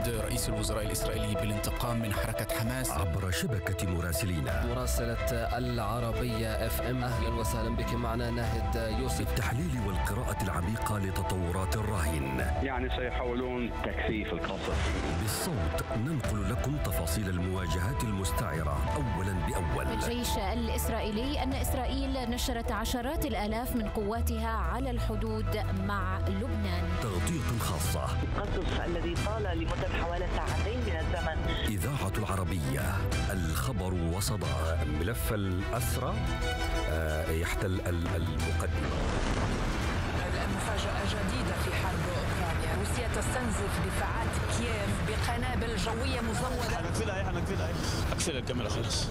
رئيس الوزراء الإسرائيلي بالانتقام من حركة حماس عبر شبكة مراسلينا. مراسلة العربية FM، أهلا وسهلا بك. معنا ناهد يوسف. التحليل والقراءة العميقة لتطورات الراهن. يعني سيحاولون تكثيف القصف. بالصوت ننقل لكم تفاصيل المواجهات المستعرة أولا بأول. الجيش الإسرائيلي أن إسرائيل نشرت عشرات الآلاف من قواتها على الحدود مع لبنان. تغطية خاصة. القصف الذي طال لمدة حوالي ساعتين من الزمن. إذاعة العربية، الخبر وصدى. ملف الأسرى يحتل المقدمة. مفاجأة جديدة في حرب أوكرانيا. روسيا تستنزف دفاعات كييف بقنابل جوية مزودة. أقفلها الكاميرا خلاص.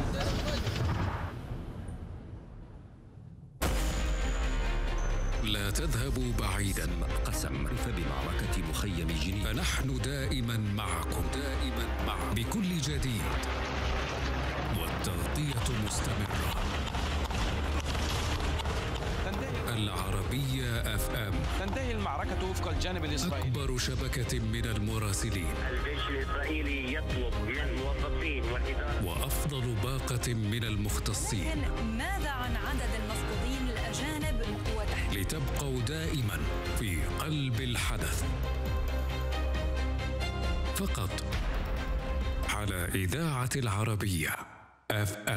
لا تذهبوا بعيدا. قسم فبمعركة مخيم جنين، فنحن دائما معكم بكل جديد، والتغطية مستمرة. العربية FM. تنتهي المعركة وفق الجانب الإسرائيلي. أكبر شبكة من المراسلين. الجيش الإسرائيلي يطلب من الموظفين والإدارة وأفضل باقة من المختصين. ماذا عن عدد المفقودين الأجانب وتحديد؟ لتبقوا دائما في قلب الحدث، فقط على إذاعة العربية FM.